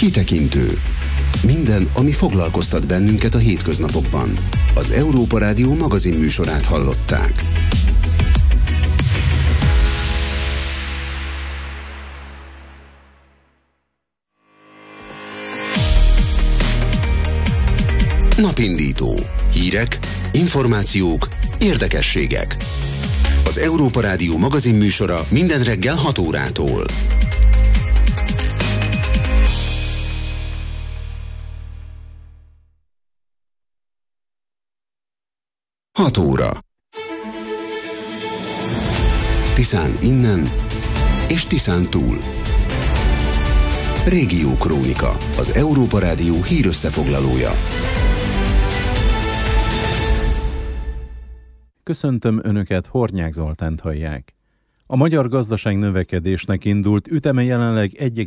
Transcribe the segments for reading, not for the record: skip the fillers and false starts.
Kitekintő. Minden, ami foglalkoztat bennünket a hétköznapokban. Az Európa Rádió magazinműsorát hallották. Napindító. Hírek, információk, érdekességek. Az Európa Rádió magazinműsora minden reggel 6 órától. Hat óra. Tiszán innen és Tiszán túl. Régió Krónika, az Európa Rádió hírösszefoglalója. Köszöntöm Önöket, Hornyák Zoltánt hallják. A magyar gazdaság növekedésnek indult üteme jelenleg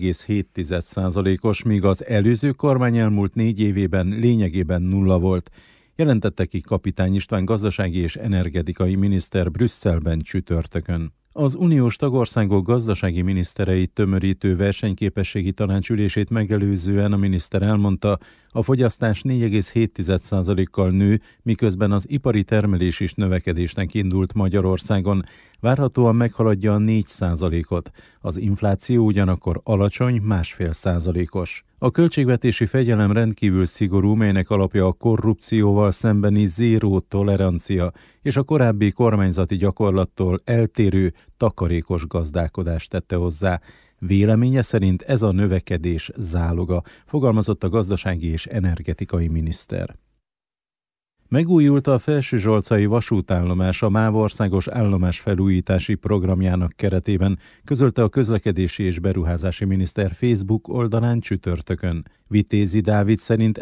1,7%-os, míg az előző kormány elmúlt 4 évében lényegében nulla volt, jelentette ki Kapitány István gazdasági és energetikai miniszter Brüsszelben csütörtökön. Az uniós tagországok gazdasági minisztereit tömörítő versenyképességi tanácsülését megelőzően a miniszter elmondta, a fogyasztás 4,7%-kal nő, miközben az ipari termelés is növekedésnek indult Magyarországon. Várhatóan meghaladja a 4%-ot. Az infláció ugyanakkor alacsony, 1,5%-os. A költségvetési fegyelem rendkívül szigorú, melynek alapja a korrupcióval szembeni zéró tolerancia és a korábbi kormányzati gyakorlattól eltérő, takarékos gazdálkodást tette hozzá. Véleménye szerint ez a növekedés záloga, fogalmazott a gazdasági és energetikai miniszter. Megújult a Felsőzsolcai vasútállomás a MÁV országos állomás felújítási programjának keretében, közölte a közlekedési és beruházási miniszter Facebook oldalán csütörtökön. Vitézi Dávid szerint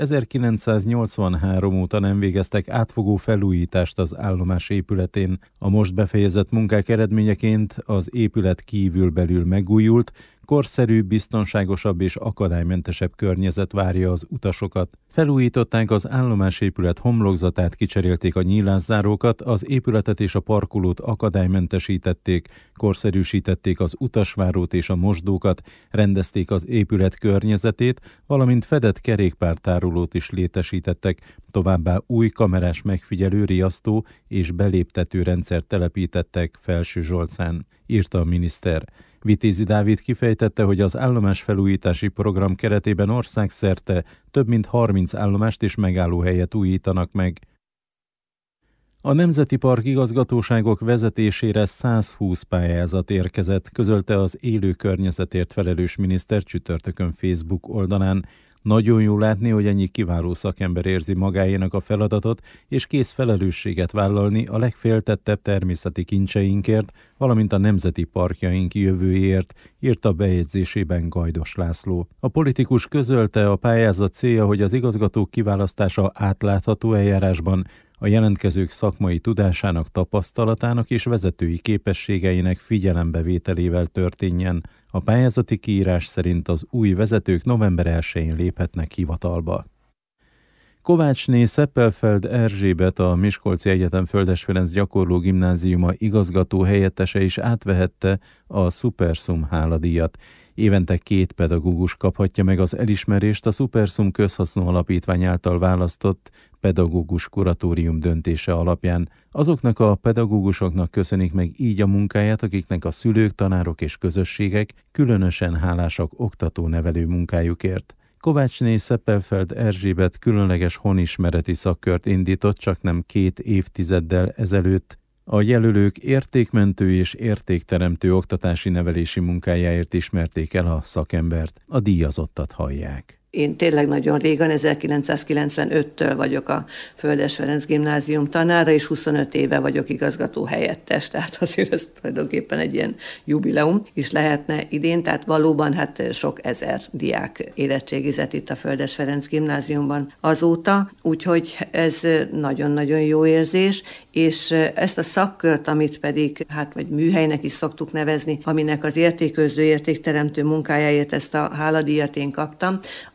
1983 óta nem végeztek átfogó felújítást az állomás épületén. A most befejezett munkák eredményeként az épület kívül-belül megújult, korszerű, biztonságosabb és akadálymentesebb környezet várja az utasokat. Felújították az állomásépület homlokzatát, kicserélték a nyílászárókat, az épületet és a parkolót akadálymentesítették, korszerűsítették az utasvárót és a mosdókat, rendezték az épület környezetét, valamint fedett kerékpártárolót is létesítettek, továbbá új kamerás megfigyelő, riasztó és beléptető rendszert telepítettek Felsőzsolcán, írta a miniszter. Vitézi Dávid kifejtette, hogy az állomásfelújítási program keretében országszerte több mint 30 állomást és megállóhelyet újítanak meg. A Nemzeti Park igazgatóságok vezetésére 120 pályázat érkezett, közölte az élő környezetért felelős miniszter csütörtökön Facebook oldalán. Nagyon jó látni, hogy ennyi kiváló szakember érzi magáénak a feladatot, és kész felelősséget vállalni a legféltettebb természeti kincseinkért, valamint a nemzeti parkjaink jövőjéért, írta bejegyzésében Gajdos László. A politikus közölte, a pályázat célja, hogy az igazgatók kiválasztása átlátható eljárásban, a jelentkezők szakmai tudásának, tapasztalatának és vezetői képességeinek figyelembevételével történjen. A pályázati kiírás szerint az új vezetők november 1-én léphetnek hivatalba. Kovácsné Szeppelfeld Erzsébet, a Miskolci Egyetem Földes Ferenc gyakorló gimnáziuma igazgató helyettese is átvehette a Superszum háladíjat. Évente 2 pedagógus kaphatja meg az elismerést a Superszum közhasznú alapítvány által választott pedagógus kuratórium döntése alapján. Azoknak a pedagógusoknak köszönik meg így a munkáját, akiknek a szülők, tanárok és közösségek különösen hálásak oktató-nevelő munkájukért. Kovácsné Szeppelfeld Erzsébet különleges honismereti szakkört indított csaknem 2 évtizeddel ezelőtt. A jelölők értékmentő és értékteremtő oktatási nevelési munkájáért ismerték el a szakembert. A díjazottat hallják. Én tényleg nagyon régen, 1995-től vagyok a Földes Ferenc Gimnázium tanára, és 25 éve vagyok igazgató helyettes, tehát azért ez tulajdonképpen egy ilyen jubileum is lehetne idén, tehát valóban sok ezer diák érettségizett itt a Földes Ferenc Gimnáziumban azóta, úgyhogy ez nagyon-nagyon jó érzés, és ezt a szakkört, amit pedig vagy műhelynek is szoktuk nevezni, aminek az értéköző, értékteremtő munkájáért ezt a háladíjat én kaptam,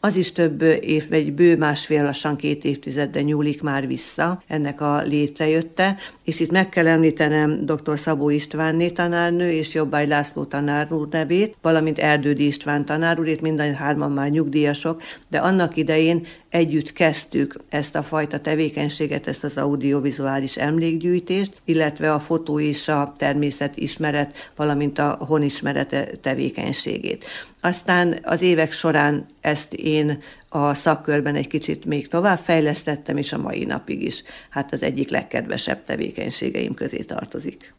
Az is több év, egy bő másfél, lassan 2 évtizedre nyúlik már vissza ennek a létrejötte, és itt meg kell említenem dr. Szabó Istvánné tanárnő és Jobbágy László tanár úr nevét, valamint Erdődi István tanár úr, itt mind hárman már nyugdíjasok, de annak idején együtt kezdtük ezt a fajta tevékenységet, ezt az audiovizuális emlékgyűjtést, illetve a fotó és a természetismeret, valamint a honismeret tevékenységét. Aztán az évek során ezt én a szakkörben egy kicsit még tovább fejlesztettem, és a mai napig is hát az egyik legkedvesebb tevékenységeim közé tartozik.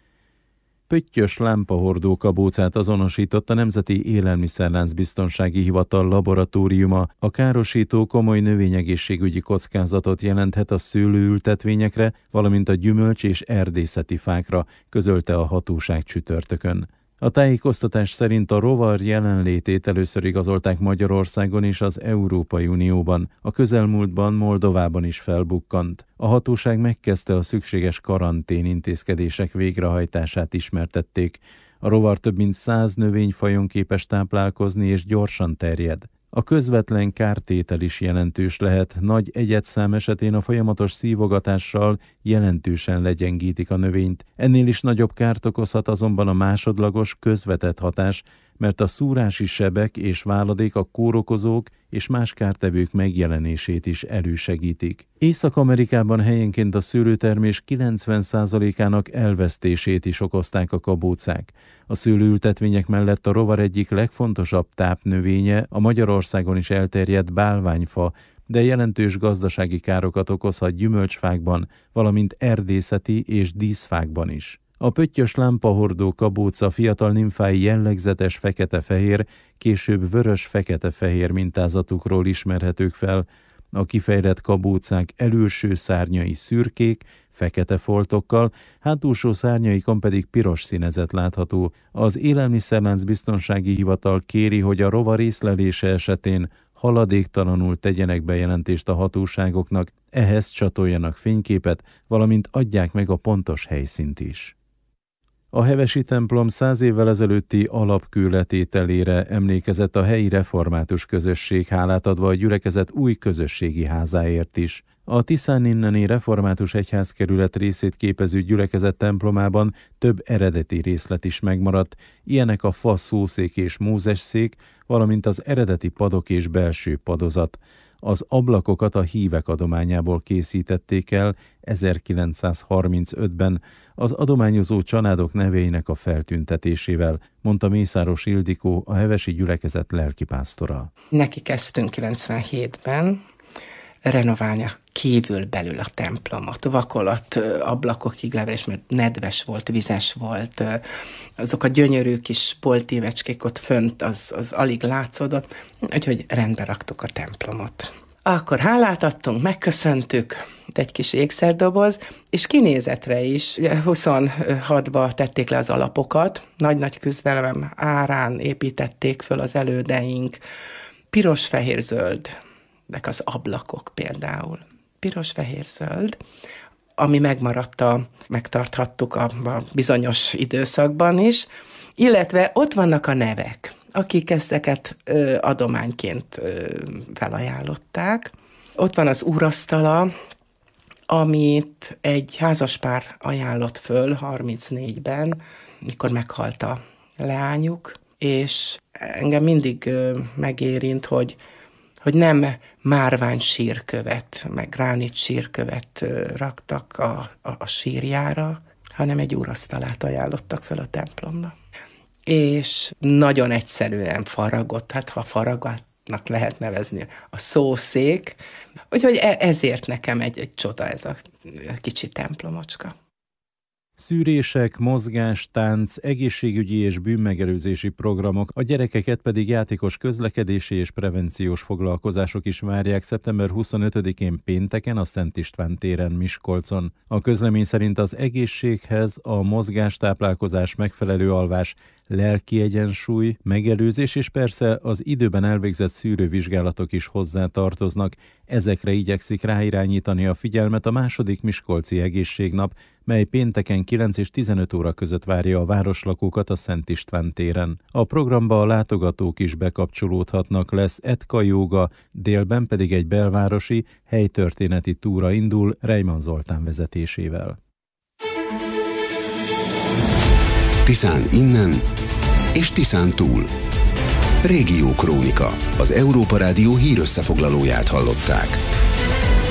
Pöttyös lámpahordó kabócát azonosított a Nemzeti Élelmiszerláncbiztonsági Hivatal laboratóriuma. A károsító komoly növényegészségügyi kockázatot jelenthet a szőlőültetvényekre, valamint a gyümölcs- és erdészeti fákra, közölte a hatóság csütörtökön. A tájékoztatás szerint a rovar jelenlétét először igazolták Magyarországon és az Európai Unióban. A közelmúltban Moldovában is felbukkant. A hatóság megkezdte a szükséges karantén intézkedések végrehajtását, ismertették. A rovar több mint 100 növényfajon képes táplálkozni és gyorsan terjed. A közvetlen kártétel is jelentős lehet. Nagy egyedszám esetén a folyamatos szívogatással jelentősen legyengítik a növényt. Ennél is nagyobb kárt okozhat azonban a másodlagos, közvetett hatás, mert a szúrási sebek és váladék a kórokozók és más kártevők megjelenését is elősegítik. Észak-Amerikában helyenként a szőlőtermés 90%-ának elvesztését is okozták a kabócák. A szőlőültetvények mellett a rovar egyik legfontosabb tápnövénye a Magyarországon is elterjedt bálványfa, de jelentős gazdasági károkat okozhat gyümölcsfákban, valamint erdészeti és díszfákban is. A pöttyös lámpahordó kabóca fiatal nimfái jellegzetes fekete-fehér, később vörös-fekete-fehér mintázatukról ismerhetők fel. A kifejlett kabócák elülső szárnyai szürkék, fekete foltokkal, hátulsó szárnyaikon pedig piros színezet látható. Az Élelmiszerláncbiztonsági Hivatal kéri, hogy a rovar észlelése esetén haladéktalanul tegyenek bejelentést a hatóságoknak, ehhez csatoljanak fényképet, valamint adják meg a pontos helyszínt is. A hevesi templom 100 évvel ezelőtti alapkőletételére emlékezett a helyi református közösség, hálát adva a gyülekezet új közösségi házáért is. A Tiszáninneni református egyházkerület részét képező gyülekezet templomában több eredeti részlet is megmaradt, ilyenek a fa szószék és mózeszék, valamint az eredeti padok és belső padozat. Az ablakokat a hívek adományából készítették el 1935-ben az adományozó családok neveinek a feltüntetésével, mondta Mészáros Ildikó, a hevesi gyülekezet lelkipásztora. Neki kezdtünk 97-ben renoválni kívül-belül a templomot, vakolat ablakokig leveles, mert nedves volt, vizes volt, azok a gyönyörű kis poltívecskék ott fönt, az alig látszódott, úgyhogy rendbe raktuk a templomot. Akkor hálát adtunk, megköszöntük, egy kis ékszerdoboz, és kinézetre is, 26-ba tették le az alapokat, nagy-nagy küzdelem árán építették föl az elődeink, piros-fehér-zöld, az ablakok például, piros-fehér-zöld, ami megmaradt, megtarthattuk a bizonyos időszakban is, illetve ott vannak a nevek, akik ezeket adományként felajánlották. Ott van az úrasztala, amit egy házaspár ajánlott föl 34-ben, mikor meghalt a leányuk, és engem mindig megérint, hogy nem márvány sírkövet, meg gránit sírkövet raktak a sírjára, hanem egy úrasztalát ajánlottak fel a templomba. És nagyon egyszerűen faragott, hát ha faragatnak lehet nevezni, a szószék, úgyhogy ezért nekem egy csoda ez a kicsi templomocska. Szűrések, mozgás, tánc, egészségügyi és bűnmegelőzési programok, a gyerekeket pedig játékos közlekedési és prevenciós foglalkozások is várják szeptember 25-én pénteken a Szent István téren Miskolcon. A közlemény szerint az egészséghez a mozgástáplálkozás, megfelelő alvás, lelki egyensúly, megelőzés és persze az időben elvégzett szűrővizsgálatok is hozzá tartoznak. Ezekre igyekszik ráirányítani a figyelmet a második Miskolci Egészségnap, mely pénteken 9 és 15 óra között várja a városlakókat a Szent István téren. A programba a látogatók is bekapcsolódhatnak, lesz etka jóga, délben pedig egy belvárosi, helytörténeti túra indul Reimann Zoltán vezetésével. Tiszán innen és Tiszán túl. Régió Krónika. Az Európa Rádió hírösszefoglalóját hallották.